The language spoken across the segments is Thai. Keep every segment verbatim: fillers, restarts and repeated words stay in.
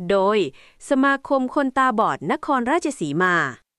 โดยสมาคมคนตาบอดนครราชสีมา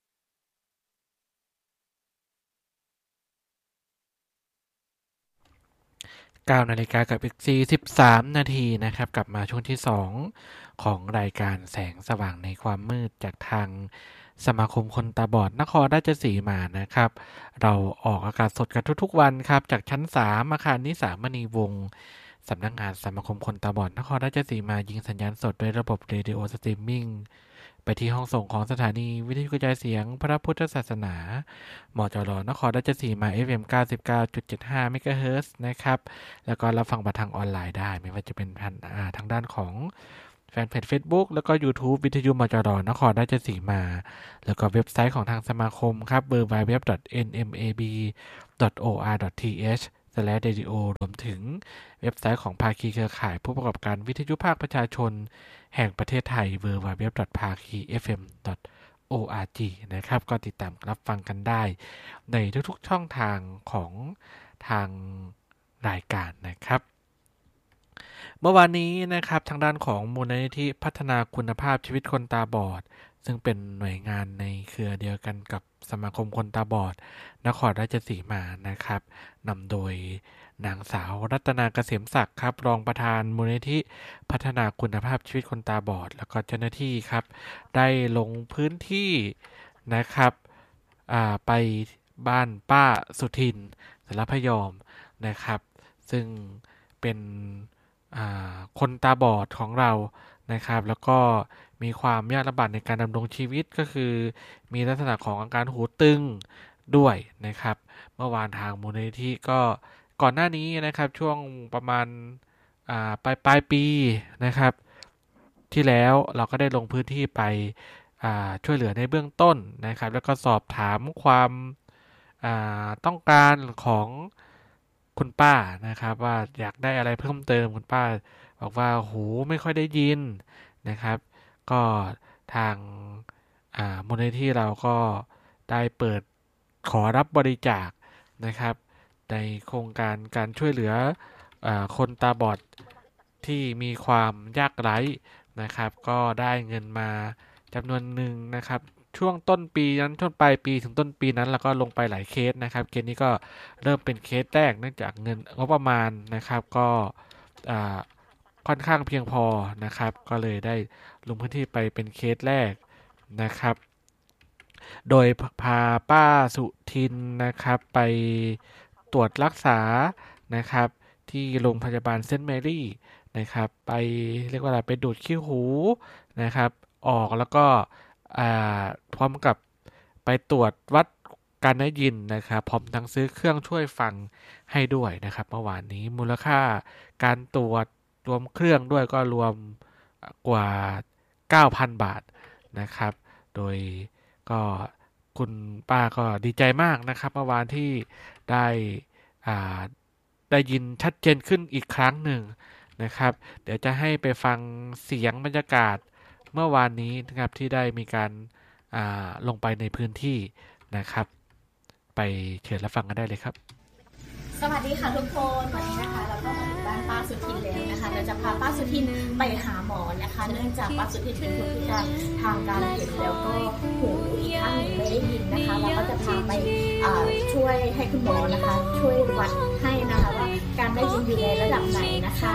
เก้านาฬิกากับอีกสี่สิบสามนาทีนะครับกลับมาช่วงที่สองของรายการแสงสว่างในความมืดจากทางสมาคมคนตาบอดนครราชสีมานะครับเราออกอากาศสดกันทุกๆวันครับจากชั้นสามอาคารนิสามณีวงศ์สำนักงานสมาคมคนตาบอดนครราชสีมายิงสัญญาณสดด้วยระบบเรดิโอสตรีมมิ่งไปที่ห้องส่งของสถานีวิทยุกระจายเสียงพระพุทธศาสนามจร.นครราชสีมา เอฟ เอ็ม เก้าสิบเก้าจุดเจ็ดห้า เมกะเฮิรตซ์นะครับแล้วก็รับฟังผ่านทางออนไลน์ได้ไม่ว่าจะเป็นทางทางด้านของแฟนเพจ Facebook แล้วก็ YouTube วิทยุมจร.นครราชสีมาแล้วก็เว็บไซต์ของทางสมาคมครับ ดับเบิลยู ดับเบิลยู ดับเบิลยู ดอท เอ็น เอ็ม เอ บี ดอท โอ อาร์ ดอท ที เอช สแลช เรดิโอ รวมถึงเว็บไซต์ของภาคีเครือข่ายผู้ประกอบการวิทยุภาคประชาชนแห่งประเทศไทย ดับเบิลยู ดับเบิลยู ดับเบิลยู ดอท ภาคี เอฟ เอ็ม ดอท โอ อาร์ จี นะครับก็ติดตามรับฟังกันได้ในทุกๆช่องทางของทางรายการนะครับเมื่อวานนี้นะครับทางด้านของมูลนิธิพัฒนาคุณภาพชีวิตคนตาบอดซึ่งเป็นหน่วยงานในเครือเดียวกันกับสมาคมคนตาบอดนครราชสีมานะครับนำโดยนางสาวรัตนาเกษมศักดิ์ครับรองประธานมูลนิธิพัฒนาคุณภาพชีวิตคนตาบอดแล้วก็เจ้าหน้าที่ครับได้ลงพื้นที่นะครับไปบ้านป้าสุทินสารพยอมนะครับซึ่งเป็นคนตาบอดของเรานะครับแล้วก็มีความยากลำบากในการดำรงชีวิตก็คือมีลักษณะของอาการหูตึงด้วยนะครับเมื่อวานทางมูลนิธิก็ก่อนหน้านี้นะครับช่วงประมาณปลายปลายปีนะครับที่แล้วเราก็ได้ลงพื้นที่ไปช่วยเหลือในเบื้องต้นนะครับแล้วก็สอบถามความต้องการของคุณป้านะครับว่าอยากได้อะไรเพิ่มเติมคุณป้าบอกว่าหูไม่ค่อยได้ยินนะครับก็ทางมูลนิธิเราก็ได้เปิดขอรับบริจาคนะครับในโครงการการช่วยเหลือคนตาบอดที่มีความยากไร้นะครับก็ได้เงินมาจำนวนหนึ่งนะครับช่วงต้นปีนั้นช่วงปลายปีถึงต้นปีนั้นเราก็ลงไปหลายเคสนะครับเคสนี้ก็เริ่มเป็นเคสแรกเนื่องจากเงินงบประมาณนะครับก็ค่อนข้างเพียงพอนะครับก็เลยได้ลงพื้นที่ไปเป็นเคสแรกนะครับโดยพาป้าสุทินนะครับไปตรวจรักษานะครับที่โรงพยาบาลเซนต์แมรี่นะครับไปเรียกว่าอะไรไปดูดขี้หูนะครับออกแล้วก็พร้อมกับไปตรวจวัดการได้ยินนะครับพร้อมทั้งซื้อเครื่องช่วยฟังให้ด้วยนะครับเมื่อวานนี้มูลค่าการตรวจรวมเครื่องด้วยก็รวมกว่า เก้าพัน บาทนะครับโดยก็คุณป้าก็ดีใจมากนะครับเมื่อวานที่ได้ได้ยินชัดเจนขึ้นอีกครั้งหนึ่งนะครับเดี๋ยวจะให้ไปฟังเสียงบรรยากาศเมื่อวานนี้นะครับที่ได้มีการลงไปในพื้นที่นะครับไปเชิญรับฟังกันได้เลยครับสวัสดีค่ะทุกคนวันนี้นะคะเราก็มาถึงบ้านป้าสุทินแล้วนะคะเราจะพาป้าสุทินไปหาหมอนะคะเนื่องจากป้าสุทินเป็นคนพิการทางการเห็นแล้วก็หูอีกข้างหนึ่งไม่ได้ยินนะคะเราก็จะพาไปช่วยให้คุณหมอนะคะช่วยวัดให้นะคะว่าการได้ยินอยู่ในระดับไหนนะคะ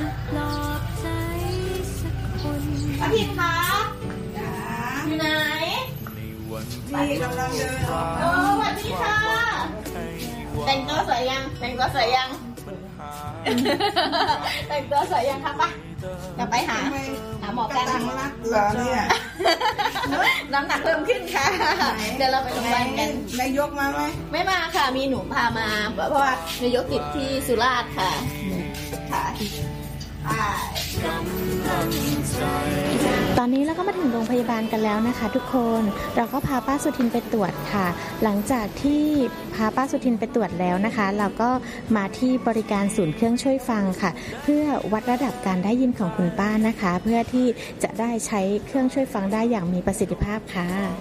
ป้าทินคะอยู่ไหนนี่กำลังเดินออกเออสวัสดีค่ะแต่งตัวสวยยังแต่งตัวสวยยังแต่งตัวสวยยังครับป่ะจะไปหาหาหมอกันน้ำหนักเหรอเนี่ยน้ำหนักเพิ่มขึ้นค่ะเดี๋ยวเราไปโรงพยาบาลกันนายกมาไหมไม่มาค่ะมีหนูพามาเพราะว่านายกติดที่สุราษฎร์ค่ะค่ะตอนนี้เราก็มาถึงโรงพยาบาลกันแล้วนะคะทุกคนเราก็พาป้าสุทินไปตรวจค่ะหลังจากที่พาป้าสุทินไปตรวจแล้วนะคะเราก็มาที่บริการศูนย์เครื่องช่วยฟังค่ะเพื่อวัดระดับการได้ยินของคุณป้านะคะเพื่อที่จะได้ใช้เครื่องช่วยฟังได้อย่างมีประสิทธิภาพค่ะ